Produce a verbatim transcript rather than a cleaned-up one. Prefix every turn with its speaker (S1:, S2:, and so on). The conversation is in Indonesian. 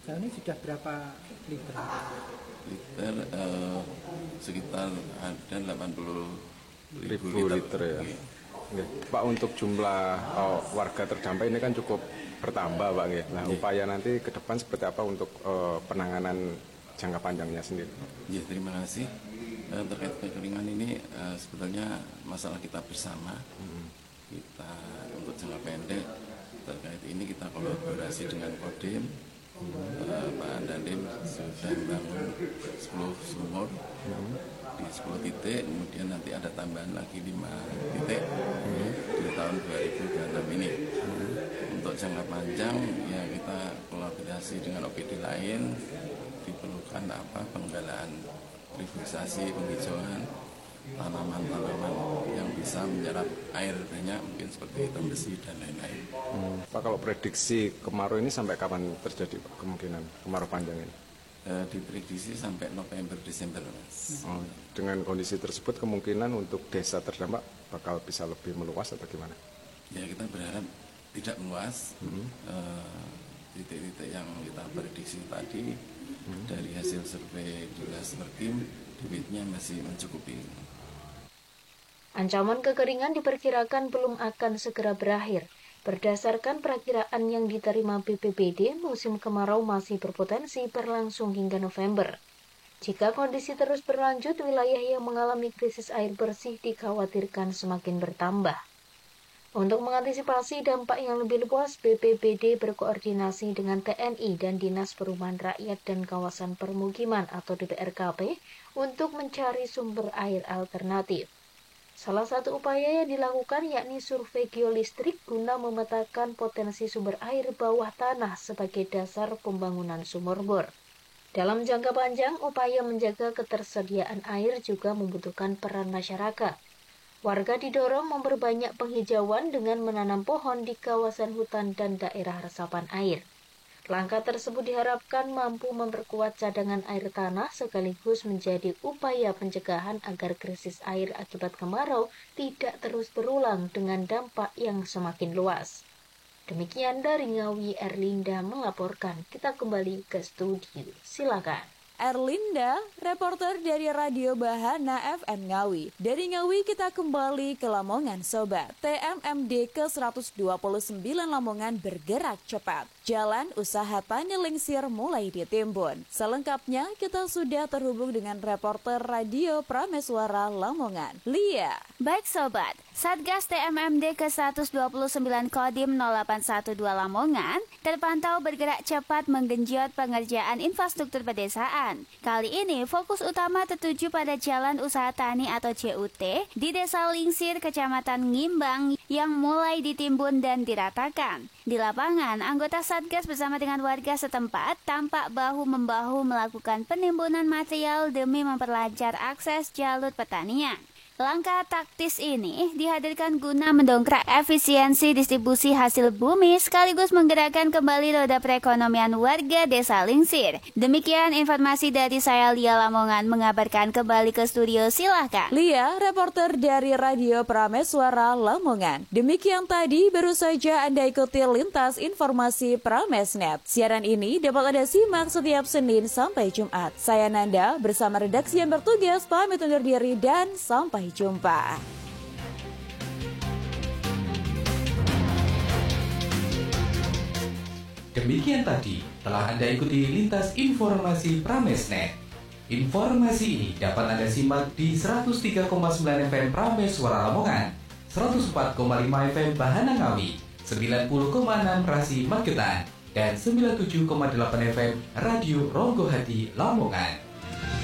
S1: Sejauh ini sudah berapa liter?
S2: Liter uh, sekitar ada delapan puluh ribu,
S3: ribu liter,
S2: liter
S3: ya. Oke. Pak, untuk jumlah oh, warga terdampak ini kan cukup bertambah, Pak. Nah, ya. Upaya nanti ke depan seperti apa untuk uh, penanganan jangka panjangnya sendiri?
S2: Ya, terima kasih. Uh, terkait kekeringan ini uh, sebetulnya masalah kita bersama. Hmm. Kita untuk jangka pendek terkait ini kita kolaborasi dengan Kodim. Hmm. Uh, Pak Dandim sudah membangun sepuluh sumur. Hmm. Di sepuluh titik, kemudian nanti ada tambahan lagi lima titik hmm. di tahun dua ribu dua puluh enam ini. Hmm. Untuk jangka panjang ya kita kolaborasi dengan O P D lain, diperlukan apa penggalaan revitalisasi, penghijauan tanaman-tanaman yang bisa menyerap air banyak, mungkin seperti hitam besi dan lain-lain.
S3: Hmm. Pak, kalau prediksi kemarau ini sampai kapan terjadi, Pak, kemungkinan kemarau panjang ini?
S2: E, diprediksi sampai November Desember, Mas.
S3: Oh, dengan kondisi tersebut kemungkinan untuk desa terdampak bakal bisa lebih meluas atau gimana?
S2: Ya, kita berharap tidak meluas. Hmm. E, titik-titik yang kita prediksi tadi hmm. dari hasil survei Dinas Perkim, debitnya masih mencukupi.
S4: Ancaman kekeringan diperkirakan belum akan segera berakhir. Berdasarkan perakiraan yang diterima B P B D, musim kemarau masih berpotensi berlangsung hingga November. Jika kondisi terus berlanjut, wilayah yang mengalami krisis air bersih dikhawatirkan semakin bertambah. Untuk mengantisipasi dampak yang lebih luas, B P B D berkoordinasi dengan T N I dan Dinas Perumahan Rakyat dan Kawasan Permukiman atau D P R K P untuk mencari sumber air alternatif. Salah satu upaya yang dilakukan yakni survei geolistrik guna memetakan potensi sumber air bawah tanah sebagai dasar pembangunan sumur bor. Dalam jangka panjang, upaya menjaga ketersediaan air juga membutuhkan peran masyarakat. Warga didorong memperbanyak penghijauan dengan menanam pohon di kawasan hutan dan daerah resapan air. Langkah tersebut diharapkan mampu memperkuat cadangan air tanah sekaligus menjadi upaya pencegahan agar krisis air akibat kemarau tidak terus berulang dengan dampak yang semakin luas. Demikian dari Ngawi, Erlinda melaporkan. Kita kembali ke studio. Silakan.
S5: Erlinda, reporter dari Radio Bahana F M Ngawi. Dari Ngawi kita kembali ke Lamongan, Sobat. T M M D ke seratus dua puluh sembilan Lamongan bergerak cepat. Jalan usaha tani lingsir mulai ditimbun. Selengkapnya kita sudah terhubung dengan reporter Radio Prameswara Lamongan, Lia.
S6: Baik Sobat, Satgas T M M D ke seratus dua puluh sembilan Kodim nol delapan satu dua Lamongan terpantau bergerak cepat menggenjot pengerjaan infrastruktur pedesaan. Kali ini fokus utama tertuju pada Jalan Usaha Tani atau J U T di Desa Lingsir, Kecamatan Ngimbang yang mulai ditimbun dan diratakan. Di lapangan, anggota Satgas bersama dengan warga setempat tampak bahu-membahu melakukan penimbunan material demi memperlancar akses jalur pertanian. Langkah taktis ini dihadirkan guna mendongkrak efisiensi distribusi hasil bumi sekaligus menggerakkan kembali roda perekonomian warga Desa Lingsir. Demikian informasi dari saya, Lia Lamongan, mengabarkan kembali ke studio. Silahkan.
S5: Lia, reporter dari Radio Prameswara Lamongan. Demikian tadi baru saja Anda ikuti lintas informasi Pramesnet. Siaran ini dapat Anda simak setiap Senin sampai Jumat. Saya Nanda bersama redaksi yang bertugas pamit undur diri dan sampai jumpa.
S7: Demikian tadi telah Anda ikuti lintas informasi Pramesnet. Informasi ini dapat Anda simak di seratus tiga koma sembilan F M Prameswara Lamongan, seratus empat koma lima F M Bahana Ngawi, sembilan puluh koma enam Rasi Magetan, dan sembilan puluh tujuh koma delapan F M Radio Ronggo Hati Lamongan.